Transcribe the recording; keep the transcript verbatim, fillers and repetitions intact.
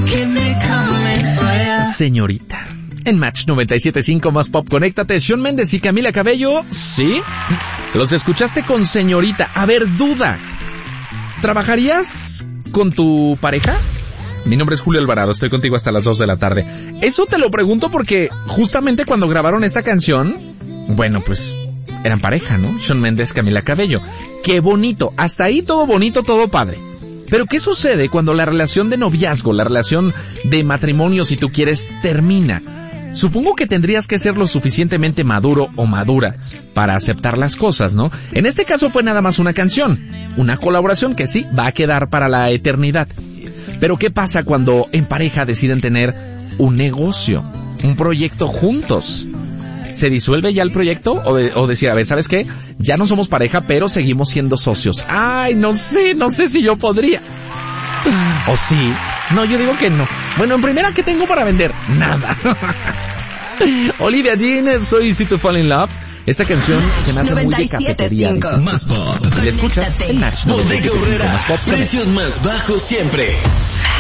Señorita. En Match noventa y siete punto cinco más Pop, conéctate. Shawn Mendes y Camila Cabello. ¿Sí? Los escuchaste con Señorita. A ver, duda. ¿Trabajarías con tu pareja? Mi nombre es Julio Alvarado, estoy contigo hasta las dos de la tarde. Eso te lo pregunto porque justamente cuando grabaron esta canción, bueno, pues eran pareja, ¿no? Shawn Mendes, Camila Cabello. Qué bonito. Hasta ahí todo bonito, todo padre. Pero ¿qué sucede cuando la relación de noviazgo, la relación de matrimonio, si tú quieres, termina? Supongo que tendrías que ser lo suficientemente maduro o madura para aceptar las cosas, ¿no? En este caso fue nada más una canción, una colaboración que sí va a quedar para la eternidad. Pero ¿qué pasa cuando en pareja deciden tener un negocio, un proyecto juntos? ¿Se disuelve ya el proyecto? O, de, o decir, a ver, ¿sabes qué? Ya no somos pareja, pero seguimos siendo socios. Ay, no sé, no sé si yo podría. ¿O sí? No, yo digo que no. Bueno, en primera, ¿qué tengo para vender? Nada. Olivia Dean, So Easy to Fall in Love. Esta canción se me hace muy de cafetería. Más Pop. ¿Le escuchas? En Match Bodega Aurrera. Precios más bajos siempre.